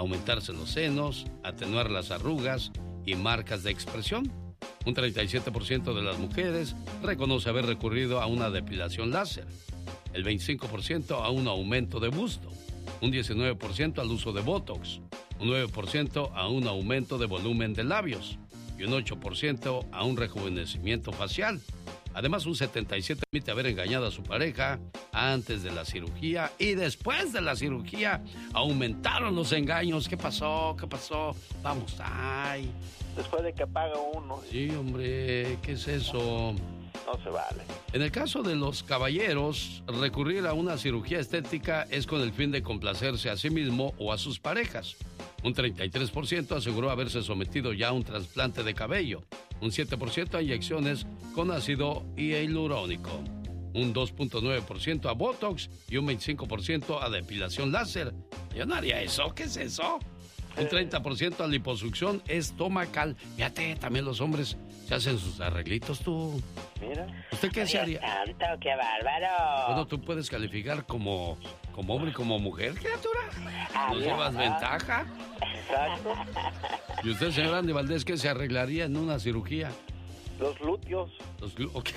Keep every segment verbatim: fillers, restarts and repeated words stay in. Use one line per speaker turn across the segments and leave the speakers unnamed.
aumentarse los senos, atenuar las arrugas y marcas de expresión. Un treinta y siete por ciento de las mujeres reconoce haber recurrido a una depilación láser, el veinticinco por ciento a un aumento de busto, un diecinueve por ciento al uso de Botox, un nueve por ciento a un aumento de volumen de labios y un ocho por ciento a un rejuvenecimiento facial. Además, un setenta y siete por ciento admite haber engañado a su pareja antes de la cirugía y después de la cirugía aumentaron los engaños. ¿Qué pasó? ¿Qué pasó? Vamos, ay.
Después de que paga uno.
Sí, hombre, ¿qué es eso?
No se vale.
En el caso de los caballeros, recurrir a una cirugía estética es con el fin de complacerse a sí mismo o a sus parejas. Un treinta y tres por ciento aseguró haberse sometido ya a un trasplante de cabello, un siete por ciento a inyecciones con ácido hialurónico, un dos punto nueve por ciento a Botox y un veinticinco por ciento a depilación láser. Yo no haría eso, ¿qué es eso? Un treinta por ciento a liposucción estomacal. Fíjate, también los hombres se hacen sus arreglitos, tú.
Mira.
¿Usted qué se haría?
Santo, qué bárbaro.
Bueno, tú puedes calificar como, como hombre y como mujer, criatura. ¿No
Adiós.
llevas ventaja?
Exacto.
¿Y usted, señor Andy Valdés, qué se arreglaría en una cirugía?
Los glúteos.
Los glu- ok.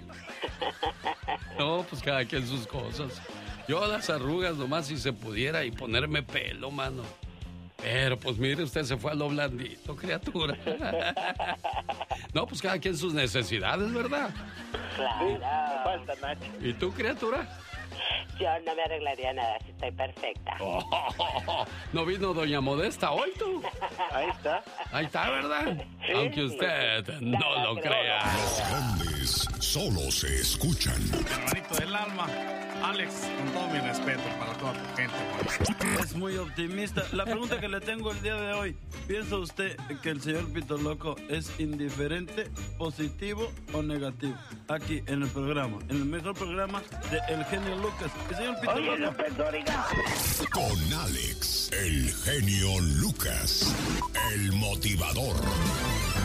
No, pues cada quien sus cosas. Yo las arrugas nomás si se pudiera y ponerme pelo, mano. Pero pues mire, usted se fue a lo blandito, criatura. No, pues cada quien sus necesidades, ¿verdad?
Claro.
Sí, me falta Nacho.
¿Y tú, criatura?
Yo no me arreglaría nada, si estoy perfecta.
Oh, ¿no vino doña Modesta hoy, tú?
Ahí está.
Ahí está, ¿verdad? Aunque usted no lo crea.
Los grandes solo se escuchan.
Hermanito del alma, Alex, con todo mi respeto para toda tu gente.
Es muy optimista. La pregunta que le tengo el día de hoy, ¿piensa usted que el señor Pito Loco es indiferente, positivo o negativo? Aquí en el programa, en el mejor programa de El Genio Lucas. El señor Pito
Oye,
Loco.
López Dóriga.
Con Alex, el genio Lucas, el motivador.